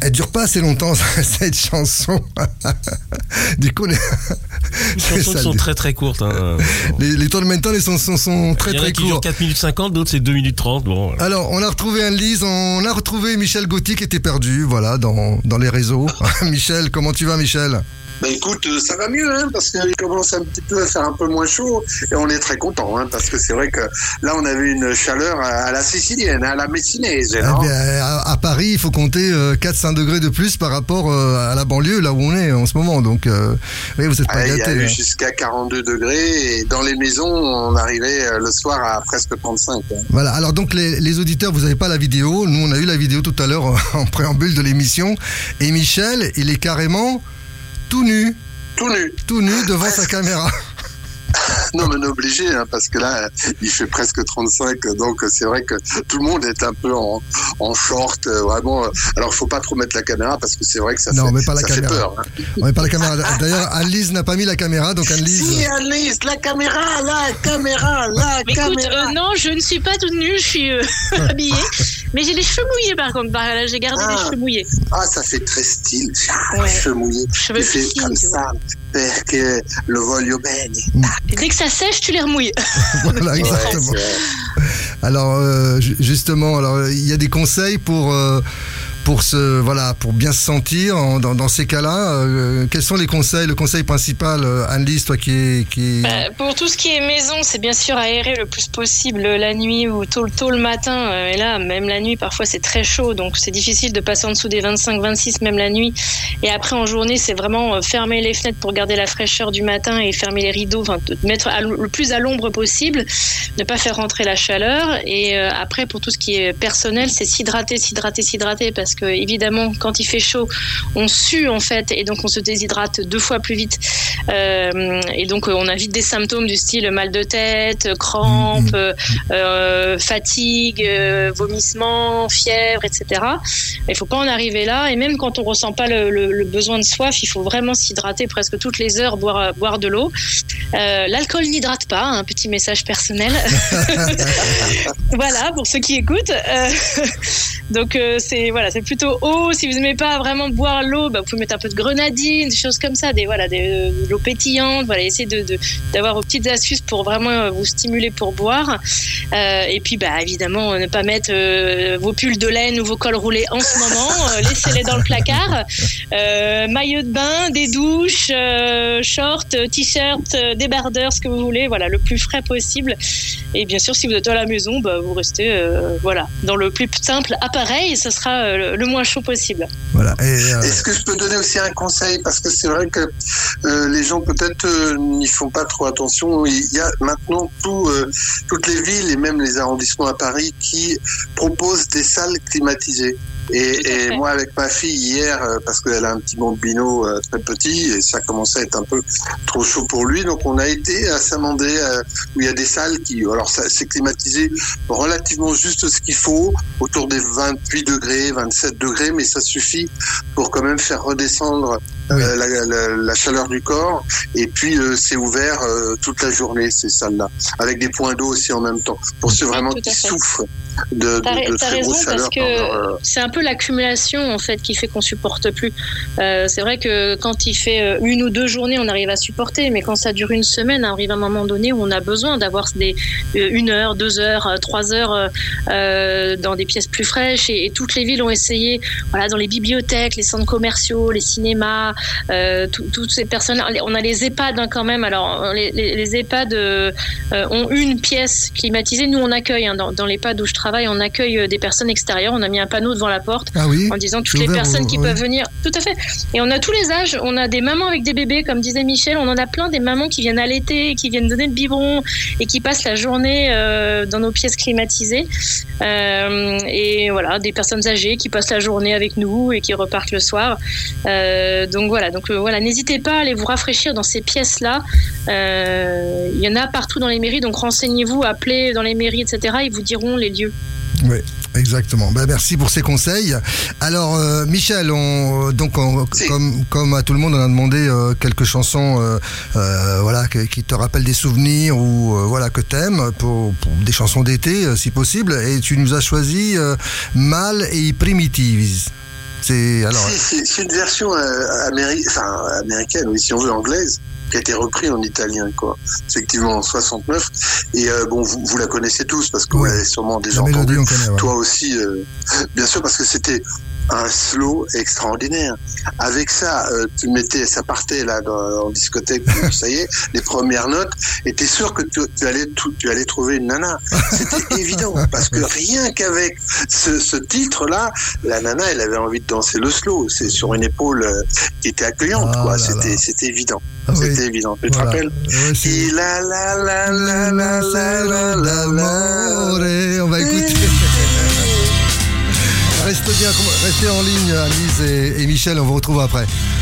Elle dure pas assez longtemps, cette chanson. Du coup, les chansons sont très très courtes. Hein. Les tormentons, les chansons sont très très courtes. Il y en a qui durent 4 minutes 50, d'autres c'est 2 minutes 30. Bon. Alors, on a retrouvé Anne-Lise, on a retrouvé Michel Gauthier qui était perdu, voilà, dans les réseaux. Michel, comment tu vas, Michel ? Bah écoute, ça va mieux, hein, parce qu'il commence un petit peu à faire un peu moins chaud, et on est très content, hein, parce que c'est vrai que là on avait une chaleur à la sicilienne, à la messinaise. Non, à Paris, il faut compter 4-5 degrés de plus par rapport à la banlieue, là où on est en ce moment. Donc, oui, vous êtes pas gâtés. Il y a eu jusqu'à 42 degrés, et dans les maisons, on arrivait le soir à presque 35. Hein. Voilà. Alors donc les auditeurs, vous n'avez pas la vidéo. Nous, on a eu la vidéo tout à l'heure en préambule de l'émission, et Michel, il est carrément tout nu devant sa caméra. Non, mais on est obligé, hein, parce que là, il fait presque 35, donc c'est vrai que tout le monde est un peu en short, vraiment. Alors, il faut pas trop mettre la caméra, parce que c'est vrai que ça fait peur. Hein. On met pas la caméra. D'ailleurs, Anne-Lise n'a pas mis la caméra, donc Anne-Lise... Si, Anne-Lise, la caméra. Écoute, non, je ne suis pas toute nue, je suis habillée. Mais j'ai les cheveux mouillés, par contre. J'ai gardé les cheveux mouillés. Ah, ça fait très style. Ouais. Cheveux mouillés. Cheveux piscine, comme ça, perché lo voglio bene. Dès que ça sèche, tu les remouilles. Voilà, exactement. Alors, justement, il y a des conseils pour bien se sentir dans ces cas-là. Quels sont les conseils, le conseil principal, Anne-Lise, toi qui pour tout ce qui est maison, c'est bien sûr aérer le plus possible la nuit ou tôt le matin. Et là, même la nuit, parfois c'est très chaud, donc c'est difficile de passer en dessous des 25-26 même la nuit. Et après en journée, c'est vraiment fermer les fenêtres pour garder la fraîcheur du matin et fermer les rideaux, mettre le plus à l'ombre possible, ne pas faire rentrer la chaleur. Et après, pour tout ce qui est personnel, c'est s'hydrater, parce que évidemment, quand il fait chaud, on sue en fait, et donc on se déshydrate 2 fois plus vite. Et donc on a vite des symptômes du style mal de tête, crampes, fatigue, vomissement, fièvre, etc. Il faut pas en arriver là. Et même quand on ressent pas le besoin de soif, il faut vraiment s'hydrater presque toutes les heures, boire de l'eau. L'alcool n'hydrate pas, un petit message personnel. Voilà, pour ceux qui écoutent. Donc c'est plutôt eau. Si vous n'aimez pas vraiment boire l'eau, vous pouvez mettre un peu de grenadine, des de comme ça, de l'eau pétillante. Voilà, essayez d'avoir vos petites astuces pour vraiment vous stimuler pour boire. Et puis évidemment, ne pas mettre vos pulls de laine ou vos cols roulés en ce moment. Laissez-les dans le placard. Maillot de bain, des douches, shorts, t-shirts, débardeurs, ce que vous voulez. Voilà, le plus frais possible. Et bien sûr, si vous êtes à la maison, vous restez dans le plus simple appareil. Ce sera le moins chaud possible. Voilà. Est-ce que je peux donner aussi un conseil, parce que c'est vrai que les gens peut-être n'y font pas trop attention. Il y a maintenant toutes les villes et même les arrondissements à Paris qui proposent des salles climatisées. Et moi, avec ma fille hier, parce qu'elle a un petit bambino très petit, et ça commençait à être un peu trop chaud pour lui, donc on a été à Saint-Mandé, où il y a des salles alors c'est climatisé relativement juste ce qu'il faut, autour des 28 degrés, 27 degrés, mais ça suffit pour quand même faire redescendre la chaleur du corps. Et puis c'est ouvert toute la journée, ces salles-là, avec des points d'eau aussi en même temps, pour ceux vraiment qui souffrent de très grosse chaleur. Parce que c'est un peu l'accumulation en fait qui fait qu'on supporte plus. C'est vrai que quand il fait 1 ou 2 journées, on arrive à supporter, mais quand ça dure une semaine, arrive un moment donné où on a besoin d'avoir 1 heure, 2 heures, 3 heures dans des pièces plus fraîches. Et toutes les villes ont essayé, dans les bibliothèques, les centres commerciaux, les cinémas, toutes ces personnes. On a les EHPAD quand même. Alors les EHPAD ont une pièce climatisée. Nous on accueille dans l'EHPAD où je travaille, on accueille des personnes extérieures. On a mis un panneau devant la porte en disant toutes les personnes qui peuvent venir. Tout à fait. Et on a tous les âges. On a des mamans avec des bébés, comme disait Michel. On en a plein, des mamans qui viennent allaiter, qui viennent donner le biberon et qui passent la journée dans nos pièces climatisées. Et voilà, des personnes âgées qui passent la journée avec nous et qui repartent le soir. Donc voilà, n'hésitez pas à aller vous rafraîchir dans ces pièces-là. Il y en a partout dans les mairies, donc renseignez-vous, appelez dans les mairies, etc. Ils vous diront les lieux. Oui, exactement. Merci pour ces conseils. Alors, Michel, comme à tout le monde, on a demandé quelques chansons qui te rappellent des souvenirs ou que t'aimes, pour des chansons d'été, si possible. Et tu nous as choisi Mal et Primitives. C'est une version américaine, oui, si on veut, anglaise, qui a été repris en italien, quoi. Effectivement, en 69. Et vous la connaissez tous parce que vous l'avez sûrement déjà entendu. Toi aussi, bien sûr, parce que c'était un slow extraordinaire. Avec ça, ça partait là en discothèque, ça y est, les premières notes, et t'es sûr que tu allais trouver une nana. C'était évident, parce que rien qu'avec ce titre-là, la nana, elle avait envie de danser le slow. C'est sur une épaule qui était accueillante, quoi. C'était évident. C'était évident. Tu te rappelles? Et on va écouter. Restez en ligne, Alice et Michel, on vous retrouve après.